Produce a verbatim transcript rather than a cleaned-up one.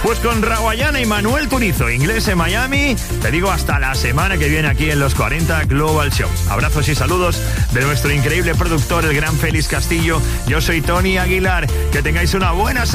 Pues con Rawayana y Manuel Turizo, Inglés en Miami, te digo hasta la semana que viene aquí en los cuarenta Global Show. Abrazos y saludos de nuestro increíble productor, el gran Félix Castillo. Yo soy Tony Aguilar. Que tengáis una buena semana.